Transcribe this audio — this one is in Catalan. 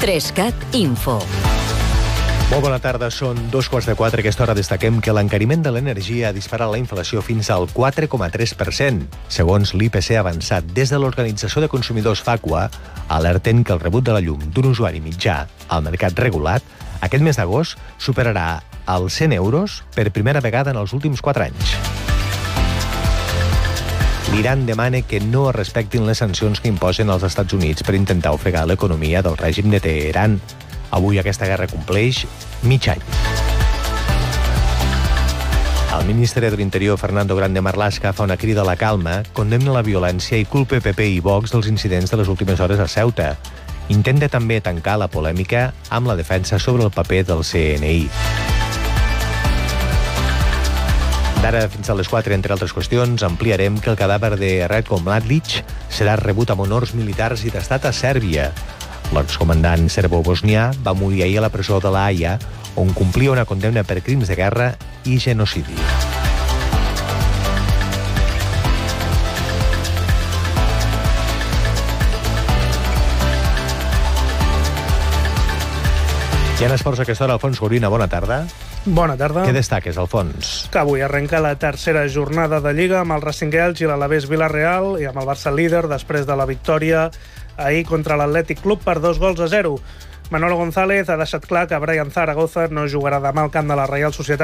3CAT Info. Molt bona tarda, són 3:15. A aquesta hora destaquem que l'encariment de l'energia ha disparat la inflació fins al 4,3%. Segons l'IPC avançat des de l'Organització de Consumidors FACUA, alerten que el rebut de la llum d'un usuari mitjà al mercat regulat aquest mes d'agost superarà els 100 euros per primera vegada en els últims 4 anys. L'Iran demana que no es respectin les sancions que imposen els Estats Units per intentar ofegar l'economia del règim de Teheran. Avui aquesta guerra compleix mig any. El ministre de l'Interior, Fernando Grande Marlaska, fa una crida a la calma, condemna la violència i culpa PP i Vox dels incidents de les últimes hores a Ceuta. Intenta també tancar la polèmica amb la defensa sobre el paper del CNI. D'ara fins a les 4, entre altres qüestions, ampliarem que el cadàver de Ratko Mladic serà rebut amb honors militars i d'estat a Sèrbia. L'excomandant serbo-bosnià va morir ahir a la presó de la Haia, on complia una condemna per crims de guerra i genocidi. I en esports a aquesta hora, Alfons Gorina, bona tarda. Bona tarda. Què destaques, Alfons? Que avui arrenca la tercera jornada de Lliga amb el Racing Elx i l'Alavés Vila-real i amb el Barça líder després de la victòria ahir contra l'Atlètic Club per 2-0. Manolo González ha deixat clar que Brian Zaragoza no jugarà demà al camp de la Reial Societat